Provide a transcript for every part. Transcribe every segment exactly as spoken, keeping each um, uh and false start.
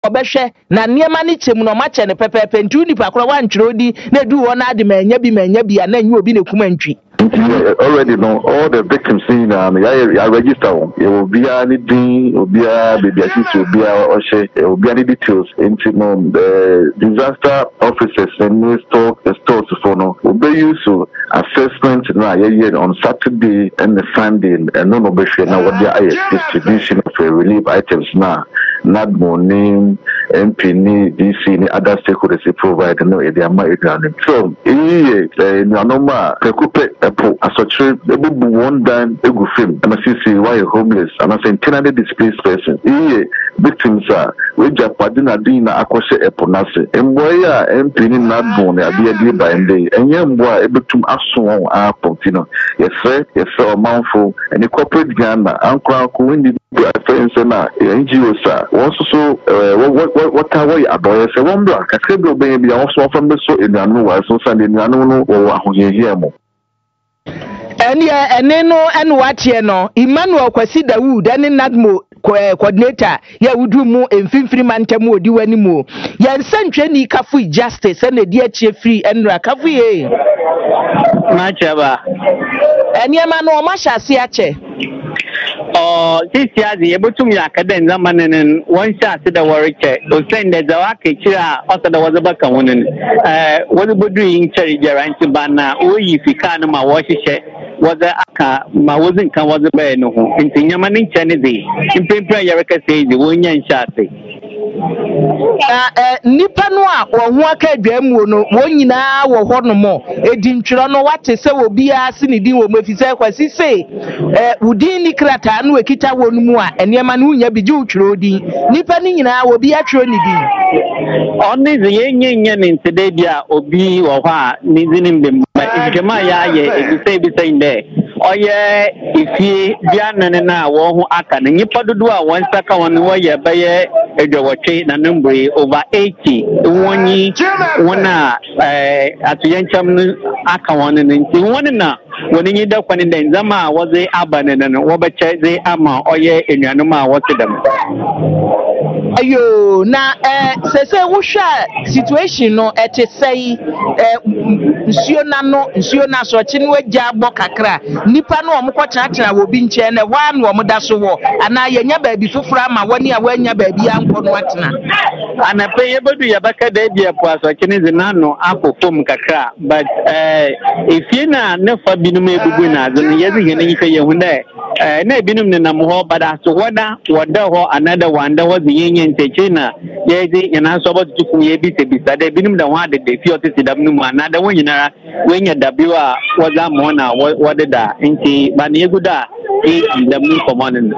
obehwe na niema ne kyem no ma kye ne pepepe ntu nipa kora wantwero di na du wo na ade manya bi manya bi na nyi obi ne kuma ntwi. Already know all the victims in um I register them. It will be anything, it will be a baby assist, it will be a oshe, it will be any details into the disaster officers and store the stores for no will be used to assessment now on Saturday and the Sunday and no no be sure now what the distribution of relief items now. Not more name, M P, D C, other stakeholders provide no they are my ignorant. So, eh, Nanoma, Pekupe, Epo, as such, they will be one dime, a good film, and I see why you're homeless, and I say, internally displaced person. Eh, victims are, we just Padina Dina, Akoshe Eponase, and why M P not born, I be a day by day, and young boy able to assume our Pontino. Yes, sir, yes, sir, a mouthful, and a corporate Ghana, Uncle, who in the friends and N G O, sir. Also, so uh, what what what are we about? I say, one block. I said, baby, I also from the so in the new so Sunday, I don't know what we hear more. And yeah, and then no, and what you know, Emmanuel Kwasi Dawood, and in Nadmo coordinator, yeah, we do more in Finfree Mantamo, do any more. Yeah, and send Jenny Kafu Justice and the dear chief free and Rakafu. Machaba. And yeah, man, no, Masha Siache. Oh, this year the able to me academic zaman and one shot to the work. To send the Zawaki Chira, also there was a back on uh, what about doing cherry Jaranti Bana, or if you can't, my wash was the Aka, my wasn't come was a bear no, in Yamanin Kennedy, in Pimpra Yaraka say the Winyan Shati. Nipa no a wo ho aka dwam wo no wo nyina wo ho no mo edintwiro no wate se wo bia se ne din wo mafise kwasi se eh wudin ni krata no ekita wo no mu a enema no nya bi ju twiro din nipa ni nyina wo bia twiro ni din oni ze yenyenye ni ntede bia obi wo ho a ni zinim be ikema ya ye ebise ebise inde oye ifi bia nane na wo ho aka na nipa dodo a won saka won wo ye baye edwotwe na number over eighty wonyi wona eh atuyencham aka won ne nti won na woni nyi da kwani den zama wo ze abane na wo beche ze ama oye enuanum a wo tedam ayo na eh sese wo hwa situation no ete sei eh nsuo na no nsuo na so chi no agya agbo kakra nipa no omko kyakira wo bi nche na wa no omda so wo ana yenya baabi fufura ma woni a wanya baabi anko no atena ana pe yebedu yabaka da bia po aso chi ne zinano akofom kakra but eh ifina ne fa binum ebubu na azu yezi hene yike yehu na eh na binum ne nam ho bada so wada wada ho another one da was yin nteche na yezi yana so botu ku ye bi se bi sa da binum da ho ade de fi otisi da binum another one nyinara wenya dabiu a waza mo na wada da nti ba ne guda e da mu komanin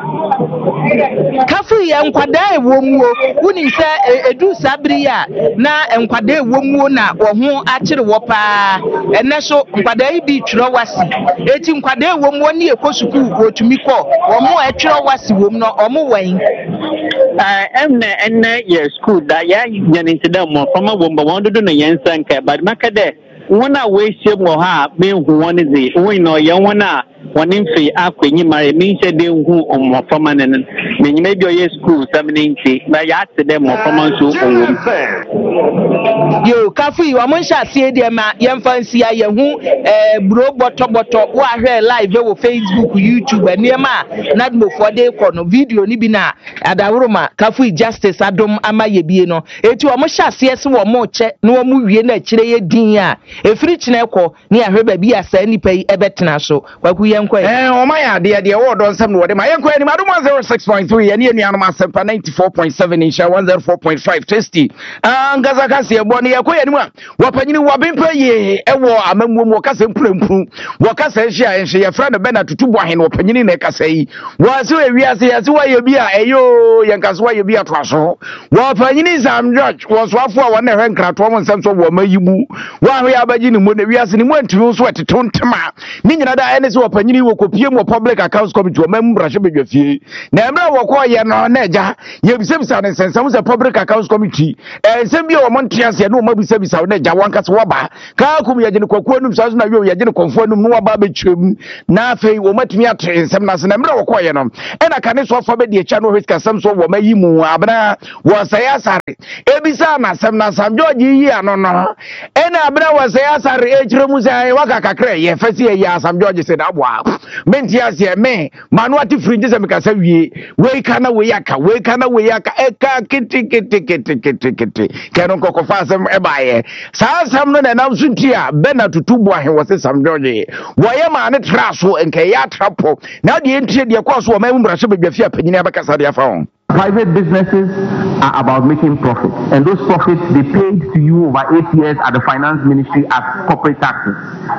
kafu ya nkwada ewomwo wuni se edu sabri ya na nkwada ewomwo na wo ho akire wo pa ene so nkwada ibi twiro wasi eti nkwada ewomwo ne ekosuku otumi ko wo mo atwiro wasi wom no omo wan eh emne enne ye school da ya nyanti da mo fama bomba wondo do na yensa nka bad makade wona we she mo ha me hu woni ze woni no ye wona woni mfi akwanyi mare mi she de hu omo fama nen me nyime bi oye school seventy ba ya te de mo fama so owom yo kafu yi wamon sha sie de ma yemfa nsia ye hu eh bro boto boto wo ahwe live wo Facebook YouTube eniema nadmo for de ko no video ni bi na adawroma kafu justice adom ama ye bie no eti wamon sha sie se wo mo che no wo mu wie na kire ye din a efiri kine ko ni ahwe ba bi asa nipa yi ebetena so kwaku ye nkwa eh o ma ya de de wo don sam no de ma ye nkwa ni ma do zero six point three ye ni enu ma sempa ninety-four point seven insha one oh four point five tasty angaza kasi ebo ni ye ko ye ni ma wapanyini wabempa ye ewo amamuo mo kasa mpurempu wo kasa hia enhye ye fra no be na tutubo ahen wapanyini na kasa yi wo se we wiase ye se wa ye bi a eyo ye nkasa wa ye bi atwaso wapanyini Sam George wo so afo a wo na hwe nkrato mo nsem so wo mayibu wo ahwe abagi ni mo na wiase ni mo antimi so eteto ntema ni nyina da ene se wapanyini panyini wo kopie mo public accounts committee o mem brashe bedwafie na emra wo ko ye no na eja ye bisabisa ne sensam se public accounts committee eh nsem bi o mo ntiase no ma bisabisa na eja wanka se woba ka kum ye gene kwaku anum so na we ye gene konfo anum no woba betwem na afei wo matumi atre nsem na se na emra wo ko ye no e na kane so fa be de echa no risk asem so wo mayi mu abna wo say asare ebisa na asem na Sam George yi ano no e na abna wo say asare e kire mu sai waka kakra ye fasi ye Sam George said abwa menti ase me manu ati fringe se mekasa wie we kana we yaka we kana we yaka e ka kiti kiti kiti kiti kiti kanu kokko fa asem e baaye sa asem no na nam suntia be na tutubu ahe wo se Sam George wo ye ma ne tra so enke ya trapo na de entie de kwa so wo ma mu brashe bedwafia panyini abakasa de afa ho. Private businesses are about making profits, and those profits they paid to you over eight years at the finance ministry as corporate taxes.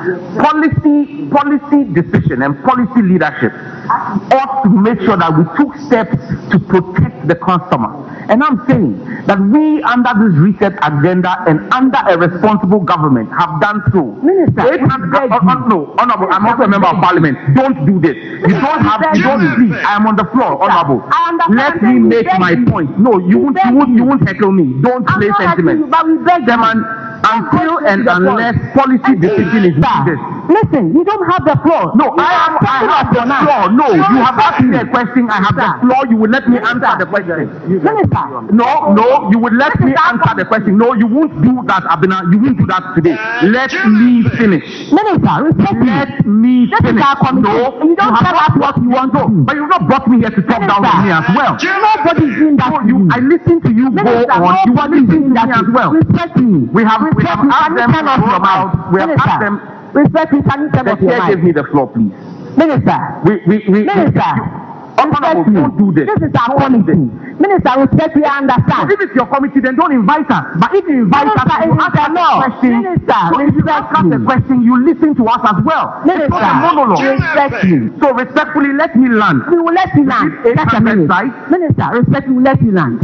Policy, policy decision and policy leadership ought to make sure that we took steps to protect the customer. And I'm saying that we, under this reset agenda and under a responsible government, have done so. Minister, eight hundred, uh, uh, no, honorable, I'm also a member of parliament. Don't do this. You don't have, you don't see. I am on the floor, honorable. Let me make my point. No, you won't, you won't, you won't heckle me. Don't play sentiment. But we beg them until and unless policy decision is needed. Listen, you don't have the floor. No, I am. I have the floor. No, you have asked me a question. I have the floor. You will let me answer the question. Minister. No, no, you will let me answer the question. No, you won't do that, Abina. You won't do that today. Let me finish. Minister, let me finish. No, you don't tell us what you want to. But you've not brought me here to talk down to me as well. Nobody's doing that. No, you. I listen to you go on. You are listening to me as well. Respect me. We have we have asked them to come out. We have asked them. Respect me. Can you tell us your mind? Give me the floor, please. Minister. We we we. Minister. Honorable, don't do this. This is our committee. Minister, respect me, I understand. If it's your committee, then don't invite us. But if you invite us, you ask us a question. Minister, so if you ask us a question, you listen to us as well. Minister, it's not a monologue. Respect me. So respectfully, let me land. We will let you land. That's a minute. Minister, respect me, let you land.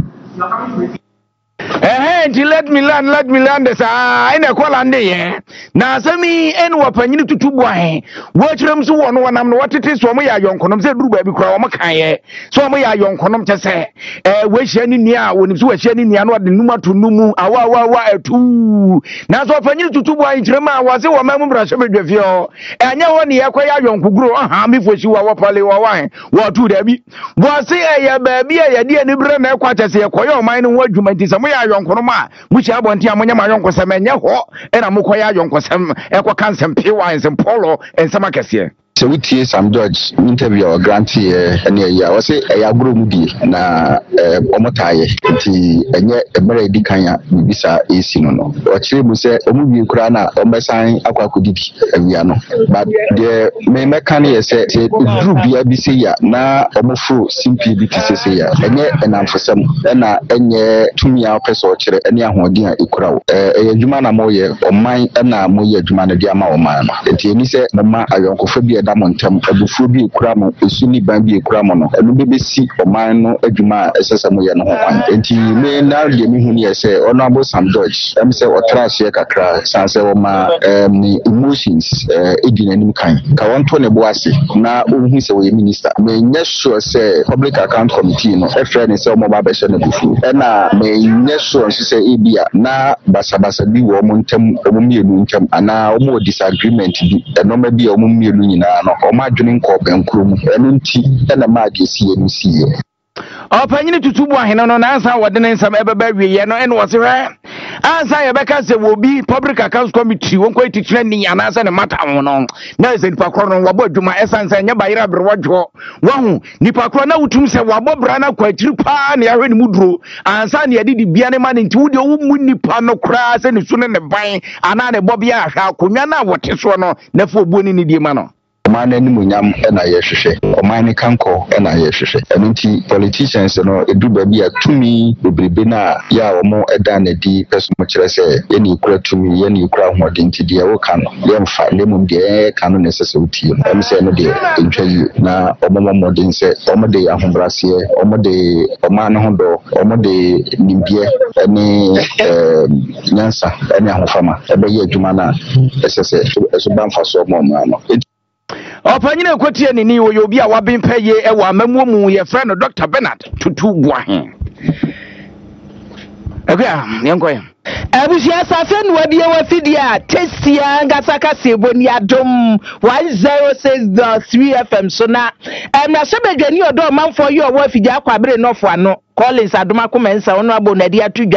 Eh, let me land, let me land. Sa, ina kwa lande ye. Na sami enu wapanyini tutubu ahe. Wachirem su wano wanam no watete so mo ya yonkonom se duru ba bi kura wo kan ye. So mo ya yonkonom chese. Eh, we hia ni nia, wonim so we hia ni nia no de numa to numu. Awa awa awa etu. Na so wapanyini tutubu ahe chirema wase wo mamu brashe bedwafio. Enya wo ne yakoya yonkuguro aha mi foshi wa wapale wa wan. Wo tu da bi. Wase eya ba bi eya de ani bre na ekwa chese yekoya o man no wadwuma nti samo ya yonkonom a muchi abonti amonya ma yonkosem enye ho e na mokoya yonkosem ekwa kansem piwa ensem polo ensem akese. So we see Sam George interview or grantee any year. I say a agro mudi na omotaye nti enye emere di kanya bibisa esi no no. Ochire mu se omubi kura na ombesan akwa kodidi awia no. But the me meka na say duru bia bi se ya na omofo simple bi tise se ya. Enye enamfosem na enye tumi a opese ochire ene ahoden a ekura wo. Eh edwuma na moye oman na moye edwuma na dia ma oman no. Nti eni se mama ayonkofo bi montem abufuo bi ekura mo esuni ban bi ekura mo no enu bebesi oman no adwuma esesamo ye no ho kwan enti me na de mi hu ne yese honorable Sam George em se otrase kakra sanse wo ma em emotions edina nim kan ka wonto ne boase na ohun se wo minister me nya sure se public account committee no e frɛ ne se mo ba be hye na bufu e na me nya sure se ebia na basabasa bi wo mo ntem omo mienu ntem ana omo disagreement bi enoma bi omo mienu nyina no o adwene nkɔ benkuru enu nti na ma de sie enu sie opanyini tutubu ahene no na ansa wode ne nsam ebeba wiye no ene wose hwe ansa ye beka se wo bi public accounts committee won ko titire ni anasa ne mata ho no na se nipa kro no wabo adwuma esansa nya bayira bre wodwo wahu nipa kro na wutum se wabo bra na kwa tiri pa na yahwe ni muduro ansa ne yade di bia ne ma ne nti wode wo mu nipa no kra se ne su ne ne ban ana ne bobia ahwa akonwa na wote so no na fo obuo ni ne die ma no Oman ni munyam na yehwehwe oman kanko na yehwehwe enti politicians no edu ba bi atumi bebrebe na ya omo eda na di peso mo kire se ye ni kura tumi ye ni kura hode nti de wo kan ye mfa le mum de kan no sese uti em se no de entwayi na omo modern se omo de ahombrase omo de oman ho do omo de nimbie ni eh nyansa ni ahofama ebe ye adwuma na sese eso ba mfa so omo no ɔpanyine kɔtie ne ni wo yɛ obi a wabempɛ ye ɛwɔ amamuo mu yɛ frɛ no Doctor Bernard Tutu Boahe akua yɛnkɔ abusua safe no wadi wa fidi a testia ngasa kase boni adom one oh six point three F M so na emra se bedwani odo manfo yi owo afidi akwabere nofo ano Collins adoma komensa ono abo na di atudwa